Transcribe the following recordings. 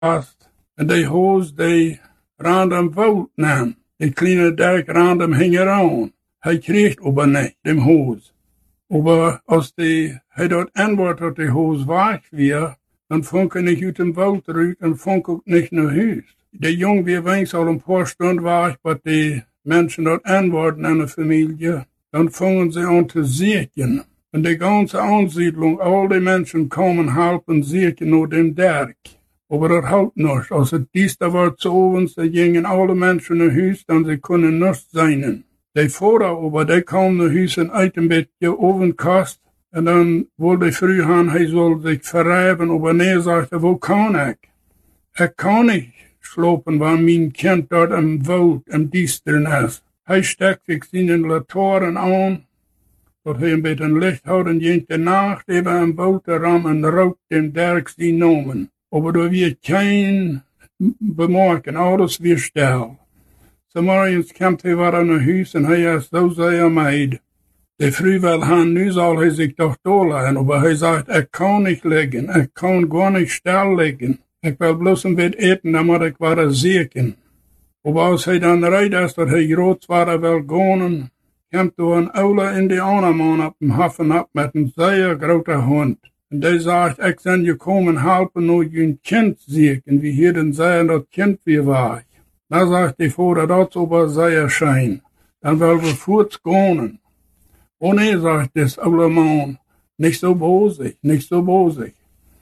past. En die hoes die random woud nam. Die kleine Dirk random hing aan. Hij kreeg aber nicht, dem hoes. Aber als hij dat antwoord dat die hoes weg weer, dan vond ik niet uit dem woud eruit en vond ik niet naar huis. De jong weer wenigstens al een paar stunden weg, wat die mensen dat antwoorden aan de familie, dan fangen sie an te zirken. En die ganze Ansiedlung, al die Menschen komen helpen zirken naar dem Dirk. Aber dat houdt nog. Als het dieste wordt zovens, dan gingen alle mensen naar huis, dan ze kunnen niet zijn. Die vader aber, die kwam naar huis en uit een beetje ovenkast. En dan wilde hij vroeg gaan, hij zal zich verrijven. Aber nee, sagte, wo kan ik? Ik kan niet slopen, waar mijn kind dort im woud, im diesteren is. Hij stekt zich zijn latoren aan, dat hij een beetje licht houdt en ging de nacht even een boot ram en rookt dem Dirk zijn nomen. Aber da wird kein bemerken, alles wird still. So morgens kommt hij weer naar huis en hij is zo zeer meid. De vrouw wil gaan, nu zal hij zich toch doorleggen, aber hij zegt, ik kan niet liggen, ik kan gar niet stil liggen. Ik wil bloos een beetje eten, dan moet ik weer zieken. Aber als hij dan rijdt is, dat hij groot waar wil gaan, komt er een oude Indianerman op hem haffen op met een zeer grote hond. En die zegt, ik ben gekomen helpen naar je kind zieken, wie hier dan zijn dat kind weer weg. Dan zegt die vader, dat is aber zeer schijn. Dan willen we voorts gaan. Oh nee, zegt das oude man, nicht so bosig, nicht so bosig.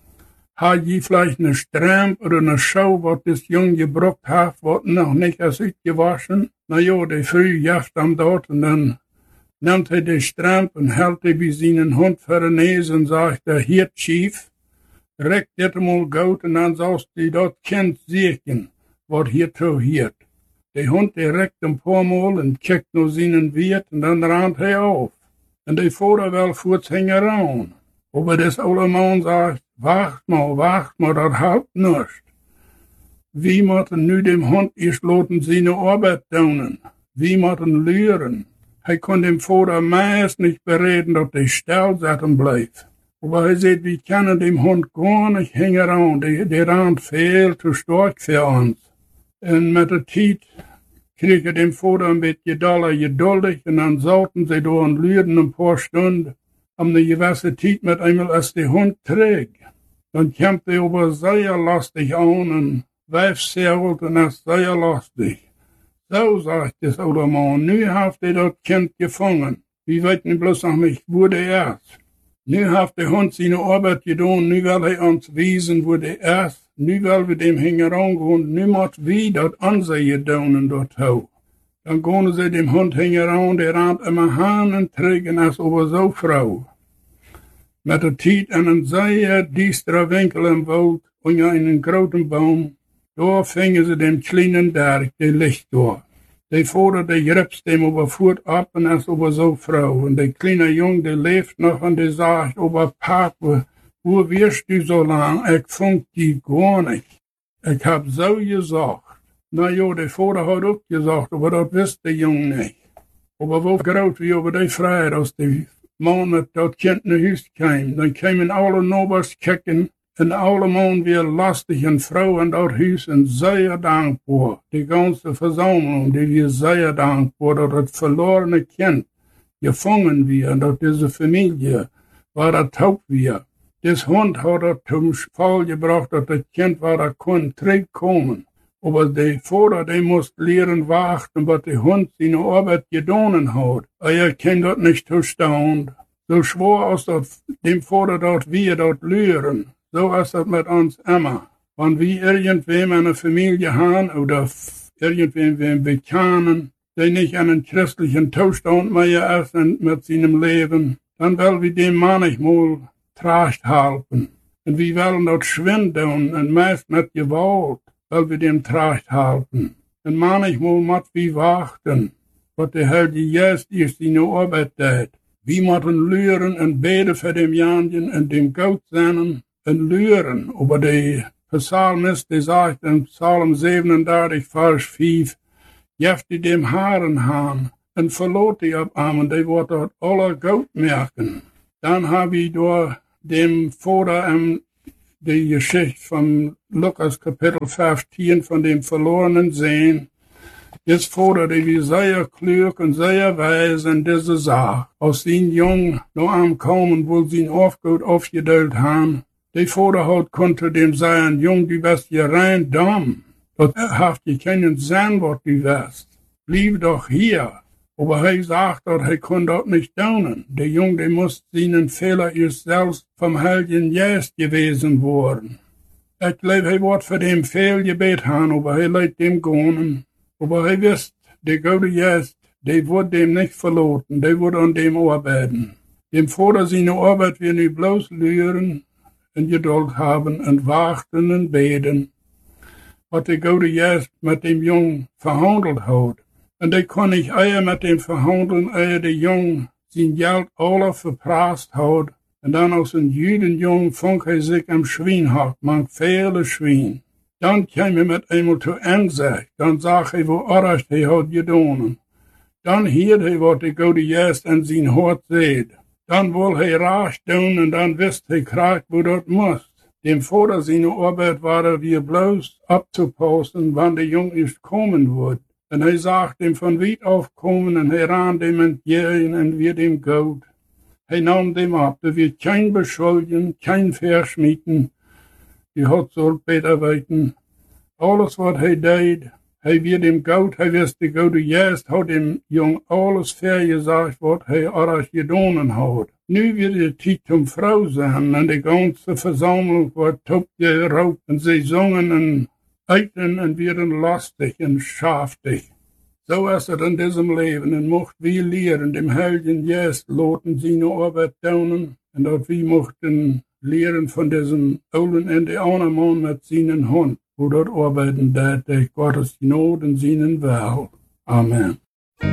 Hat je vielleicht eine Stramp oder eine Schau, was das Jung gebrockt hat, was noch nicht ist ausgewaschen? Na ja, die Früh jaft am dort und dann nimmt er die Stramp und hält er bei seinen Hund vor den Nase und sagt, hier, Chief, reck dit mal gut und dann sollst du dort Kind sehen, was hier zu hiert. Der Hund, der reckt ein paar Mal und kickt nur seinen Wirt und dann rannt er auf. Und der Vater will kurz hängen ran. Aber das alte Mann sagt, wacht mal, das haupt nicht. Wie moeten nu dem Hund gesloten seine Arbeit tun? Wie moeten leren? Hij kon dem Vater meist nicht bereden, dass der still sitzen bleibt. Aber er sagt, wir können dem Hund gar nicht hängen ran, der rennt viel zu stark für uns. Und mit der Zeit krieg er dem Vater ein bisschen geduldig und dann sollten sie da und lüren ein paar Stunden. Am eine gewisse Zeit mit einmal als der Hund trägt. Dann kommt er aber sehr lustig an und weifzerelt und ist sehr lustig. So, sagt das alte Mann, nu hat er das Kind gefangen. Wir wissen bloß noch nicht, wo der ist. Nu hat der Hund seine Arbeit getan, nu will er uns wiesen, wo der ist. Nu will wir dem hängen rangehen, nu muss wir das ansehen tun dort ho. Dann gehen sie dem Hund hängen ran, der rennt immer Hahn und trägen als aber so Frau. Mit der Zeit an einem sehr düsteren Winkel im Wald, unter einem großen Baum, da fingen sie den kleinen Dirk, der Licht durch. Der Vater, der gripst dem aber fort ab und ist aber so Frau. Und der kleine Junge, der lebt noch und der sagt, aber Papa, wo wirst du so lang? Ich funk die gar nicht. Ich hab so gesagt. Na ja, der Vater hat auch gesagt, aber das wisst der Junge nicht. Aber wo groß wie über die Freiheit, als die Mann mit das Kind nach Hause kam, dann kamen alle Nachbars kicken und alle Mann wieder lustig und Frau in das Haus und sehr dankbar. Die ganze Versammlung, die wir sehr dankbar, dass das verlorene Kind gefangen wird und dass diese Familie war das taub wird. Das Hund hat das zum Fall gebracht, dass das Kind war, das konnte zurückkommen. Aber der Vater, der muss lernen warten, was der Hund seine Arbeit getan hat. Er kann das nicht verstehen. So schwer als das dem Vater dort wir dort lernen. So ist das mit uns immer. Wenn wir irgendwem eine Familie haben oder irgendwem bekennen, der nicht einen christlichen Zustand mehr ist mit seinem Leben, dann wollen wir dem manchmal Tracht halten. Und wir wollen dort schwinden und meist mit Gewalt, weil wir dem Tracht halten. Und manchmal muss wir warten, was der Heilige Geist ist, seine Arbeit tut. Wir müssen lernen und beten für dem Janjen und dem Gott sein und lernen. Aber der Psalmist, der sagt in Psalm 37, Vers 5, jeft die dem Haaren haben und verlot die ab Armen, die wird dort alle Gott merken. Dann habe ich durch dem Vater die Geschichte von Lukas Kapitel 15 von dem verlorenen Sehen. Jetzt fordert er wie sehr klug und sehr weise in diese Sache. Aus den Jungen noch ankommen, wo sie ihn Aufgut aufgedeelt haben. Die Vorderhaut konnte dem sagen, Jung, du bist ja rein dumm. Dort haft je keinen Sinn, was du wirst. Blieb doch hier. Aber er sagt dort, er kann dort nicht tun. Der Jung, der muss seinen Fehler erst selbst vom Heiligen Geist gewesen worden. Ich glaube, er wird für den Fehlgebet haben, aber er lässt dem gehen. Aber er wisst, der gute Geist, der wird dem nicht verloren, der wird an dem arbeiten. Dem Vater seine Arbeit wir nicht bloß lehren und Geduld haben und warten und beten, was der gute Geist mit dem Jungen verhandelt hat. Und der kann nicht eher mit dem verhandeln, eher der Jungen sein Geld alle verprasst hat. Und dann aus einem Judenjungen fängt er sich am Schwein hat, man viele Schwein. Dann käme er mit einmal zur Einsicht, dann sagt er, wo alles er hat getan. Dann hört er, was der gute Geist an sein Hort sieht. Dann will er rasch tun und dann wisst er kracht, wo das muss. Dem Vater seine Arbeit war er wie bloß abzupassen, wann der Junge erst kommen wird. Und er sagt ihm von weit auf kommen und er ran dem entgegen und wird ihm gut. Er nahm dem ab, er wird kein beschuldigen, kein verschmieden. Die hat so besser weiten. Alles, was er deed, er wird ihm gut, er wirst der gute Geist, hat dem Jungen alles vergesagt, was er alles getan hat. Nu wird die Zeit zum Frau sein, und die ganze Versammlung wird top geraubt, und sie singen und eiten und werden lastig und schaftig. So ist es in diesem Leben, und mocht wir lehren, dem Heiligen Geist loten seine Arbeit tun, und dass wir mochten lehren von diesem Olden und der anderen Mann mit seinen Hund, wo dort arbeiten, der Gottes Gnade und seinen Will. Amen.